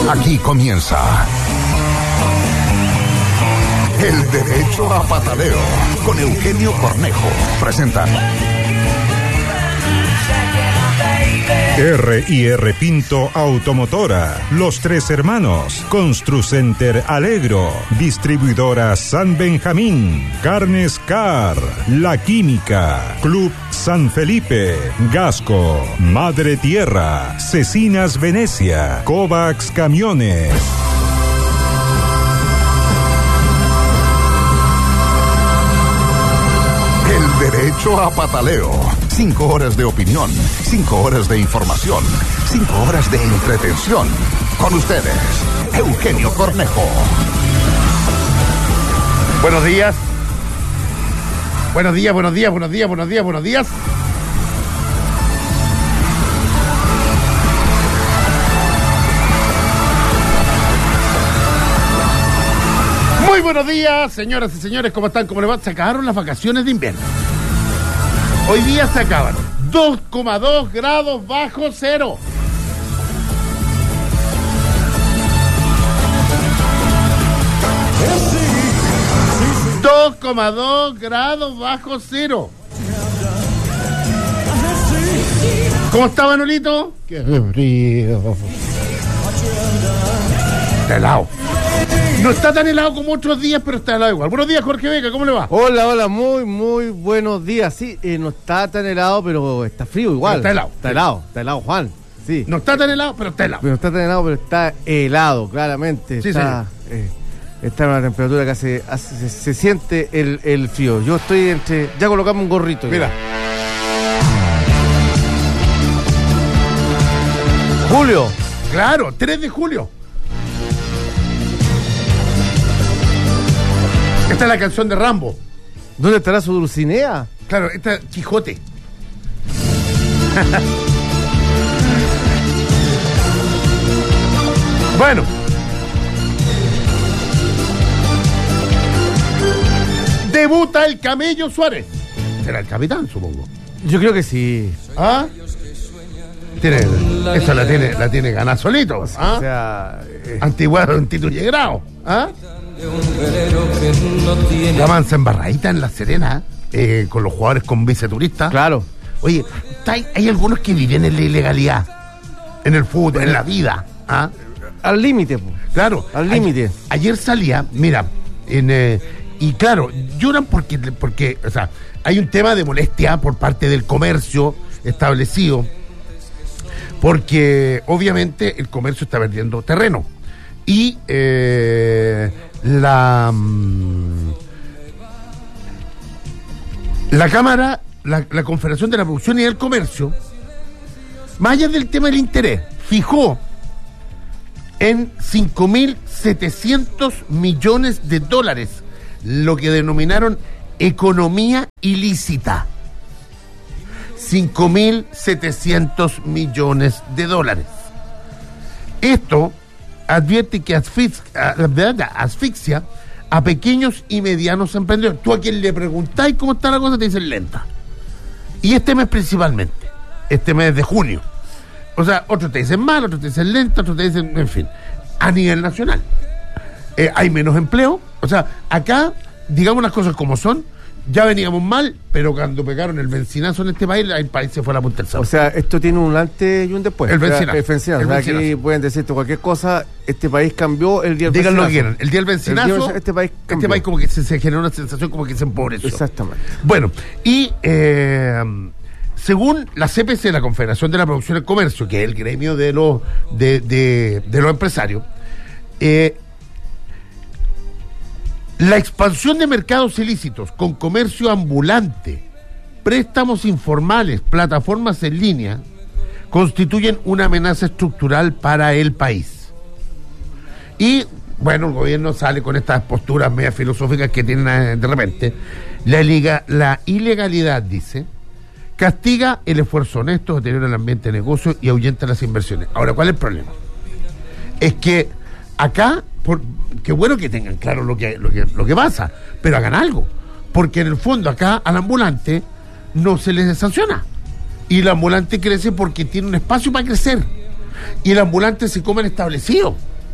Aquí comienza El Derecho a Pataleo con Eugenio Cornejo. Presenta R&R Pinto Automotora, Los Tres Hermanos, Construcenter Alegro, Distribuidora San Benjamín, Carnes Car, La Química, Club San Felipe, Gasco, Madre Tierra, Cecinas Venecia, Kovacs Camiones. El Derecho a Pataleo. 5 horas de opinión, 5 horas de información, 5 horas de entretención. Con ustedes, Eugenio Cornejo. Buenos días. Buenos días, buenos días, buenos días, buenos días, buenos días. Muy buenos días, señoras y señores, ¿cómo están? ¿Cómo les va? Se acabaron las vacaciones de invierno. Hoy día se acaban. 2,2 grados bajo cero. ...2,2 grados bajo cero. ¿Cómo está, Manolito? ¡Qué frío! Está helado. No está tan helado como otros días, pero está helado igual. Buenos días, Jorge Vega, ¿cómo le va? Hola, muy buenos días. Sí, no está tan helado, pero está frío igual. Pero está helado. Está helado, Juan. Sí. No está tan helado, pero está helado. No está tan helado, pero está helado, claramente. Sí, está en una temperatura que se siente el frío. Yo estoy entre... Ya colocamos un gorrito. Mira. Julio. Claro, 3 de julio. Esta es la canción de Rambo. ¿Dónde estará su Dulcinea? Claro, esta es Quijote. Bueno. Debuta el Camello Suárez. Será el capitán, supongo. Yo creo que sí. ¿Ah? Esa la tiene ganada solito. ¿Ah? O sea... Antiguado en título y grado. ¿Ah? La mansa embarradita en La Serena, con los jugadores con viceturistas. Claro. Oye, hay algunos que viven en la ilegalidad, en el fútbol, en la vida. ¿Ah? Al límite, pues. Claro. Al límite. Ayer salía, mira, y claro, lloran porque, o sea, hay un tema de molestia por parte del comercio establecido, porque obviamente el comercio está perdiendo terreno. Y la Cámara, la Confederación de la Producción y del Comercio, más allá del tema del interés, fijó en 5.700 millones de dólares lo que denominaron economía ilícita. 5.700 millones de dólares. Esto advierte que asfixia a pequeños y medianos emprendedores. Tú a quien le preguntáis cómo está la cosa te dicen lenta. Y este mes principalmente, este mes de junio. O sea, otros te dicen mal, otros te dicen lenta, otros te dicen, en fin, a nivel nacional. Hay menos empleo. O sea, acá, digamos las cosas como son, ya veníamos mal, pero cuando pegaron el bencinazo en este país, el país se fue a la punta del cerro. O sea, esto tiene un antes y un después. El bencinazo. El bencinazo. Aquí pueden decirte cualquier cosa. Este país cambió el día del bencinazo. Digan lo que quieran. El día del bencinazo, este país como que se generó una sensación como que se empobreció. Exactamente. Bueno, y según la CPC, la Confederación de la Producción y el Comercio, que es el gremio de los empresarios, la expansión de mercados ilícitos con comercio ambulante, préstamos informales, plataformas en línea, constituyen una amenaza estructural para el país. Y, bueno, el gobierno sale con estas posturas media filosóficas que tienen de repente. La ilegalidad, dice, castiga el esfuerzo honesto, deteriora el ambiente de negocio y ahuyenta las inversiones. Ahora, ¿cuál es el problema? Es que acá, qué bueno que tengan claro lo que pasa, pero hagan algo, porque en el fondo acá al ambulante no se les sanciona, y el ambulante crece porque tiene un espacio para crecer, y el ambulante se come en establecido.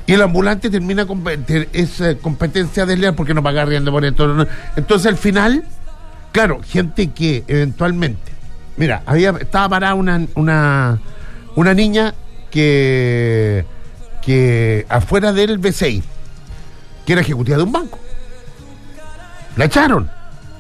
Y el ambulante termina es competencia desleal porque no paga arriendo por esto. ¿No? Entonces al final, claro, gente que eventualmente, mira, estaba parada una niña que afuera del BCI, que era ejecutiva de un banco. La echaron.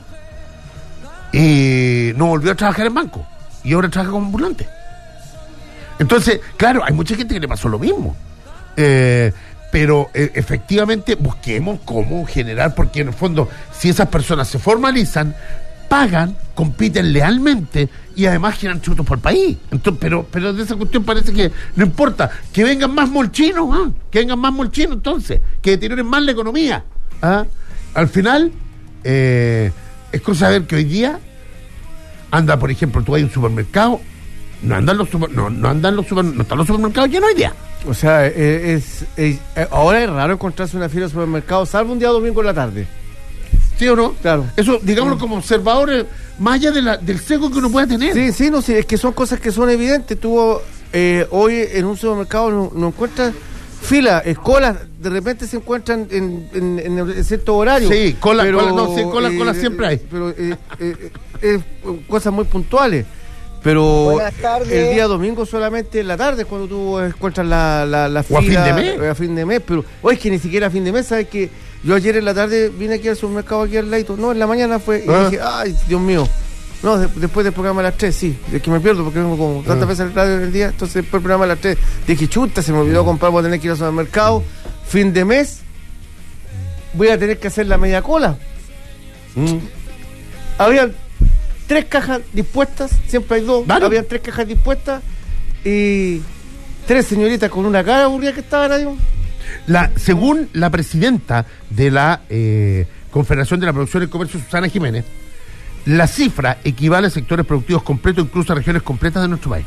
Y no volvió a trabajar en banco. Y ahora trabaja como ambulante. Entonces, claro, hay mucha gente que le pasó lo mismo. Pero efectivamente busquemos cómo generar, porque en el fondo, si esas personas se formalizan, pagan, compiten lealmente y además generan tributos por el país. Entonces, pero de esa cuestión parece que no importa. Que vengan más molchinos, que vengan más molchinos entonces, que deterioren más la economía. Al final, es cosa de ver que hoy día anda, por ejemplo, tú vas a un supermercado, no están los supermercados llenos hoy día. O sea, ahora es raro encontrarse una fila de supermercados, salvo un día domingo en la tarde. ¿Sí o no? Claro. Eso, digámoslo como observadores, más allá del sesgo que uno puede tener. Sí, es que son cosas que son evidentes. Tú hoy en un supermercado no encuentras filas, colas, de repente se encuentran en cierto horario. Sí, cola siempre hay. Pero cosas muy puntuales. Pero el día domingo solamente en la tarde es cuando tú encuentras la fila. O a fin de mes. A fin de mes, pero hoy es que ni siquiera a fin de mes, ¿sabes que yo ayer en la tarde vine aquí al supermercado aquí al lado? No, en la mañana fue y dije, ay, Dios mío. No, después del programa a las 3, sí. Es que me pierdo porque vengo como tantas veces al radio en el día. Entonces después del programa a las 3 dije, chuta, se me olvidó comprar, voy a tener que ir al supermercado. Fin de mes, voy a tener que hacer la media cola. Habían 3 cajas dispuestas, siempre hay 2. ¿Vale? Habían 3 cajas dispuestas y 3 señoritas con una cara aburrida que estaban ahí. Según la presidenta de la Confederación de la Producción y Comercio, Susana Jiménez, la cifra equivale a sectores productivos completos, incluso a regiones completas de nuestro país.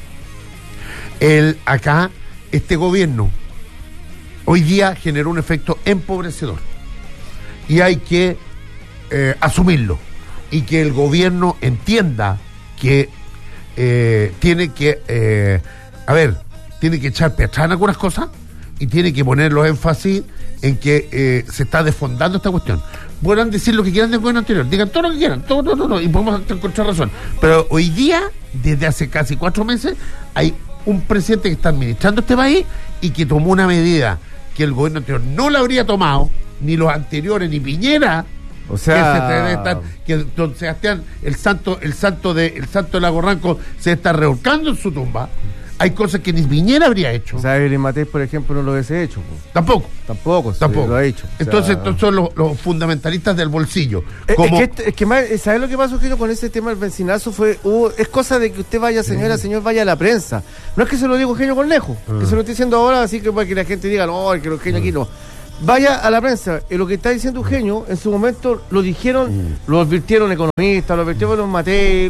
Acá, este gobierno, hoy día generó un efecto empobrecedor. Y hay que asumirlo. Y que el gobierno entienda que tiene que, tiene que echar petrán algunas cosas y tiene que poner los énfasis en que se está desfondando esta cuestión. Podrán decir lo que quieran del gobierno anterior, digan todo lo que quieran, todo, y podemos encontrar razón. Pero hoy día, desde hace casi 4 meses, hay un presidente que está administrando este país y que tomó una medida que el gobierno anterior no la habría tomado, ni los anteriores, ni Piñera. O sea, que don Sebastián, el santo de Lago Ranco, se está revolcando en su tumba. Hay cosas que ni Piñera habría hecho. O sea, Evelyn Matei, por ejemplo, no lo hubiese hecho. Tampoco. Lo ha hecho. Entonces, estos son los fundamentalistas del bolsillo. Es que más, ¿sabes lo que pasó, Gino, con ese tema del benzinazo? Es cosa de que usted vaya, señor, vaya a la prensa. No es que se lo digo Genio Cornejo, que se lo estoy diciendo ahora, así que para que la gente diga, no, que los genios aquí no. Vaya a la prensa. Lo que está diciendo Eugenio, en su momento lo dijeron, lo advirtieron economistas, lo advirtieron los Matei,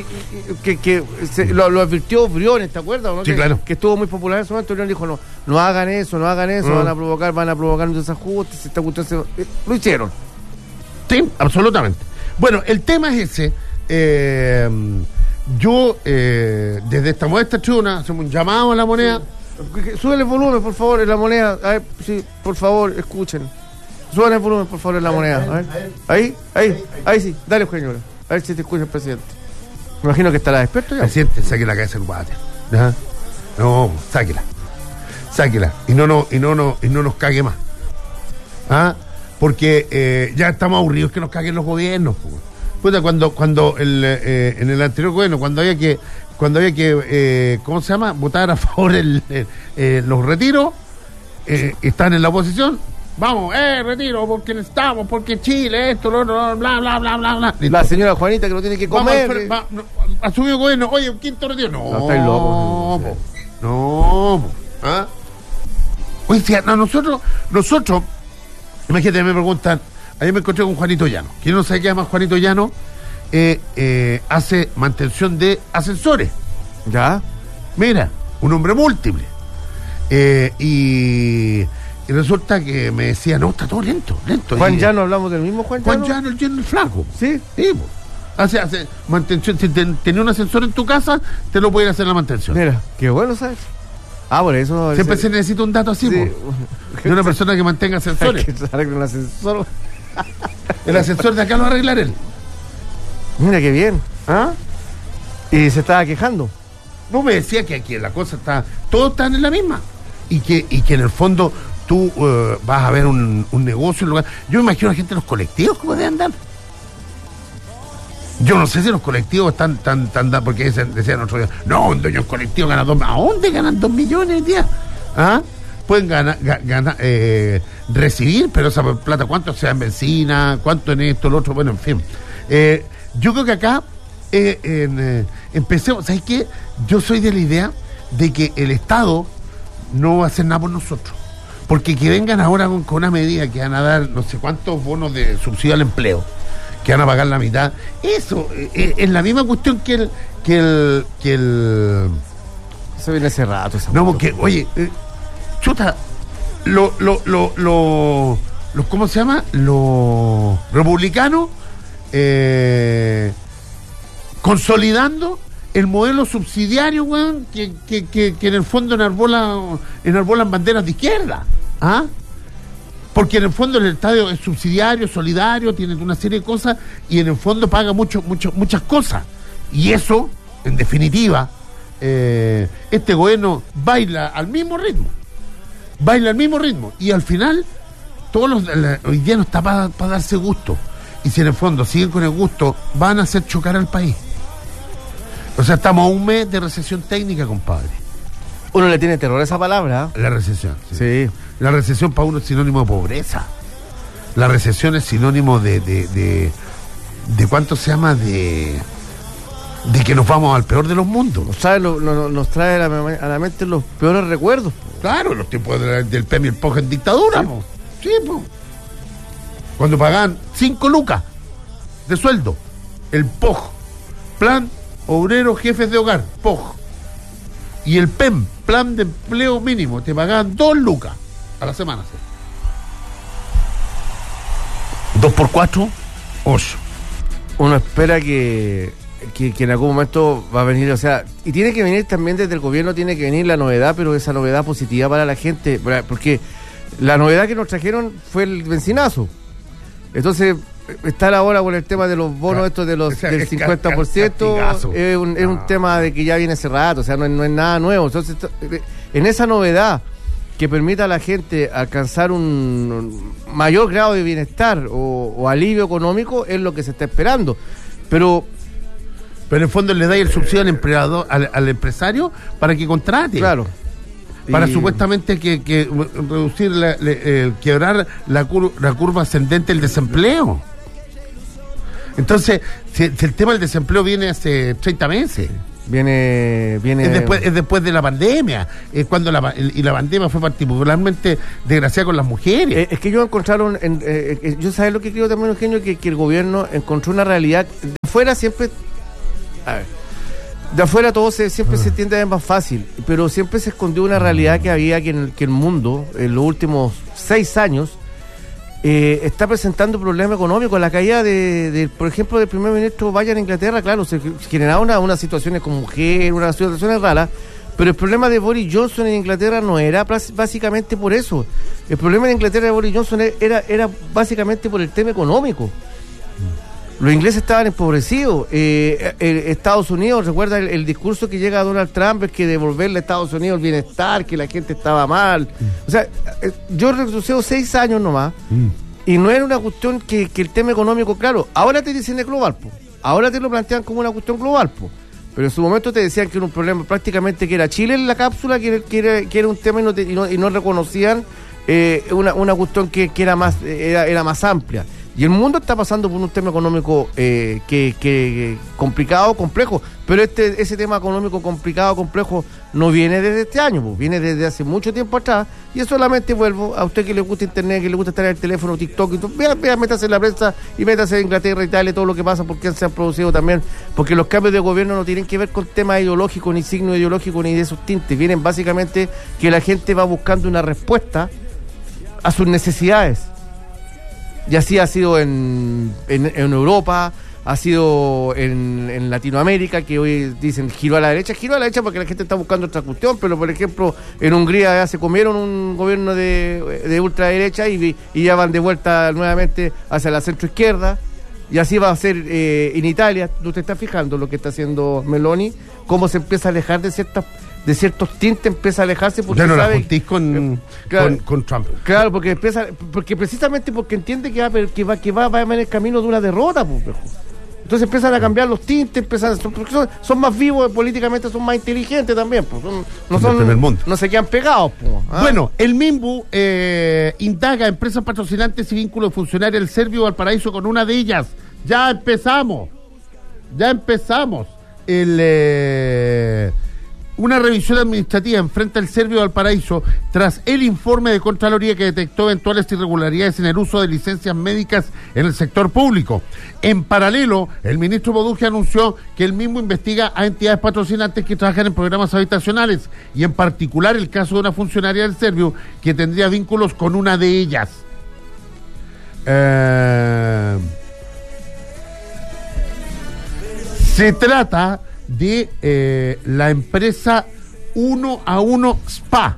lo advirtió Briones, ¿te acuerdas? ¿No? Sí, claro. Que estuvo muy popular en su momento. Briones dijo, no hagan eso, van a provocar un desajuste, lo hicieron. Sí, absolutamente. Bueno, el tema es ese. Yo, desde esta modesta tribuna, hacemos un llamado a la moneda. Súbele el volumen, por favor, en la moneda. A ver, sí, por favor, escuchen. Suban el volumen, por favor, en la moneda. A ver. Ahí sí. Dale, Eugenio. A ver si te escucha el presidente. Me imagino que estará despierto ya. Presidente, saque la cabeza del guate. No, sáquela. Y no nos cague más. Porque ya estamos aburridos que nos caguen los gobiernos. Puta, cuando en el anterior gobierno, cuando había que ¿cómo se llama? Votar a favor los retiros, están en la oposición, vamos, retiro, porque necesitamos, porque Chile, esto, lo otro, bla, bla, bla, bla, bla. La señora Juanita que no tiene que comer. Asumió el gobierno, oye, un quinto retiro. No, estáis locos. No. Oye, nosotros, imagínate, me preguntan, ayer me encontré con Juanito Llano. ¿Quién no sabe qué llama Juanito Llano? Hace mantención de ascensores. ¿Ya? Mira, un hombre múltiple. Y resulta que me decía, no, está todo lento. Juan Llano, hablamos del mismo Juan Llano, el flaco. Sí. Hace mantención. Si tenía un ascensor en tu casa, te lo puede hacer la mantención. Mira, qué bueno, ¿sabes? Por eso. Siempre se necesita un dato así, sí. de una persona que mantenga ascensores. Que se arregle un ascensor. El ascensor de acá lo va a arreglar él. Mira qué bien. ¿Ah? Y se estaba quejando. No, me decía que aquí la cosa está, todos están en la misma. Y que en el fondo tú vas a ver un negocio, un lugar. Yo me imagino a la gente en los colectivos cómo debe andar. Yo no sé si los colectivos están tan porque decían otro día, no, un dueño en colectivo gana 2 millones. ¿A dónde ganan 2 millones el día? ¿Ah? Pueden recibir, pero esa plata, ¿cuánto sea en benzina? ¿Cuánto en esto, lo otro? Bueno, en fin. Yo creo que acá empecemos, ¿sabes qué? Yo soy de la idea de que el Estado no va a hacer nada por nosotros. Porque que vengan ahora con una medida que van a dar no sé cuántos bonos de subsidio al empleo, que van a pagar la mitad, eso es la misma cuestión que el Eso viene hace rato. no, porque, oye, chuta, los ¿cómo se llama? Los republicanos consolidando el modelo subsidiario, weón, que en el fondo enarbolan banderas de izquierda. ¿Ah? Porque en el fondo el Estado es subsidiario, solidario, tiene una serie de cosas y en el fondo paga muchas cosas. Y eso, en definitiva, este gobierno baila al mismo ritmo. Y al final, hoy día no está para darse gusto. Y si en el fondo siguen con el gusto, van a hacer chocar al país. O sea, estamos a un mes de recesión técnica, compadre. Uno le tiene terror a esa palabra. La recesión. Sí. La recesión para uno es sinónimo de pobreza. La recesión es sinónimo de ¿cuánto se llama? De que nos vamos al peor de los mundos. Nos trae a la mente los peores recuerdos. Claro, los tiempos del PEM y el POG en dictadura, Sí. po. Sí, po. Cuando pagaban 5 lucas de sueldo, el POG, Plan Obrero Jefes de Hogar, POG, y el PEM, Plan de Empleo Mínimo, te pagaban 2 lucas a la semana. 2 por 4, 8. Uno espera que en algún momento va a venir, o sea, y tiene que venir también desde el gobierno, tiene que venir la novedad, pero esa novedad positiva para la gente, porque la novedad que nos trajeron fue el benzinazo. Entonces, estar ahora con el tema de los bonos estos del 50%, es un tema de que ya viene hace rato, o sea, no es nada nuevo. Entonces, en esa novedad que permita a la gente alcanzar un mayor grado de bienestar o alivio económico, es lo que se está esperando. Pero en el fondo le da el subsidio al empleador, al empresario para que contrate. Claro. Para supuestamente que reducir, quebrar la curva ascendente del desempleo. Entonces, si el tema del desempleo viene hace 30 meses. Viene Es después de la pandemia. Es cuando la pandemia fue particularmente desgraciada con las mujeres. Es que ellos encontraron, yo sabes lo que creo también, Eugenio, que el gobierno encontró una realidad. De afuera siempre, a ver, de afuera todo siempre se tiende a ver más fácil, pero siempre se escondió una realidad que había que el mundo, en los últimos 6 años, está presentando problemas económicos. La caída por ejemplo, del primer ministro Biden en Inglaterra, claro, se generaron unas situaciones con mujeres, unas situaciones raras, pero el problema de Boris Johnson en Inglaterra no era básicamente por eso. El problema de Inglaterra de Boris Johnson era básicamente por el tema económico. Los ingleses estaban empobrecidos. Estados Unidos, recuerda el discurso que llega a Donald Trump, es que devolverle a Estados Unidos el bienestar, que la gente estaba mal. O sea, yo retrocedo 6 años nomás, y no era una cuestión que el tema económico, claro, ahora te dicen es global, po. Ahora te lo plantean como una cuestión global, po. Pero en su momento te decían que era un problema prácticamente que era Chile en la cápsula, que era un tema y no reconocían una cuestión que era más amplia. Y el mundo está pasando por un tema económico que complicado, complejo, pero ese tema económico complicado, complejo, no viene desde este año, pues, viene desde hace mucho tiempo atrás. Y yo solamente vuelvo a usted que le gusta internet, que le gusta estar en el teléfono, TikTok, y todo, vea, métase en la prensa y métase en Inglaterra, Italia, todo lo que pasa, porque se han producido también, porque los cambios de gobierno no tienen que ver con temas ideológicos, ni signos ideológicos, ni de esos tintes, vienen básicamente que la gente va buscando una respuesta a sus necesidades. Y así ha sido en Europa, ha sido en Latinoamérica, que hoy dicen giró a la derecha porque la gente está buscando otra cuestión, pero por ejemplo en Hungría ya se comieron un gobierno de ultraderecha y ya van de vuelta nuevamente hacia la centroizquierda, y así va a ser en Italia. ¿Tú te estás fijando lo que está haciendo Meloni? Cómo se empieza a alejar de ciertos tintes, empieza a alejarse porque ya no la sabe, juntís con Trump. Claro, porque precisamente porque entiende que va en el camino de una derrota, pues, viejo. Entonces empiezan a cambiar los tintes, porque son más vivos políticamente, son más inteligentes también, pues. No se quedan pegados, pues. Bueno, el MIMBU indaga empresas patrocinantes y vínculos de funcionarios del Servio Valparaíso con una de ellas. Ya empezamos. Una revisión administrativa enfrenta el Servio Valparaíso tras el informe de Contraloría que detectó eventuales irregularidades en el uso de licencias médicas en el sector público. En paralelo, el ministro Boduge anunció que el mismo investiga a entidades patrocinantes que trabajan en programas habitacionales, y en particular el caso de una funcionaria del Servio que tendría vínculos con una de ellas. Se trata de la empresa 1 a 1 Spa,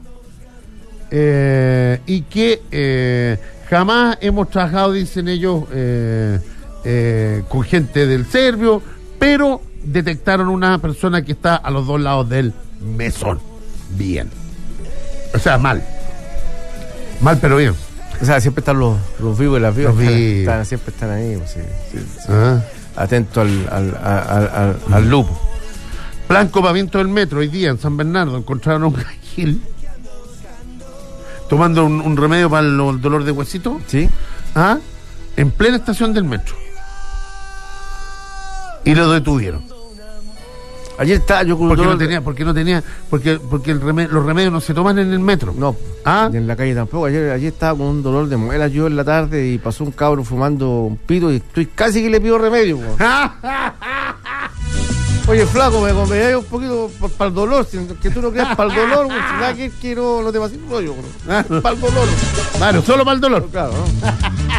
y que jamás hemos trabajado, dicen ellos, con gente del Servio, pero detectaron una persona que está a los dos lados del mesón. Bien. O sea, mal pero bien. O sea, siempre están los vivos y las vivas. Siempre están ahí, pues, sí. Atento al lupo. Plan copamiento del metro. Hoy día en San Bernardo encontraron a un gil tomando un remedio para el dolor de huesito. Sí. En plena estación del metro. Y lo detuvieron. Ayer está yo con porque los remedios no se toman en el metro. No. Y en la calle tampoco. Ayer estaba con un dolor de muelas yo en la tarde y pasó un cabro fumando un pito y estoy casi que le pido remedio. Oye, flaco, me conviene un poquito para el dolor, que tú no creas para el dolor, que no te va a hacer rollo, para el dolor. Claro, solo para el dolor. Claro, ¿no?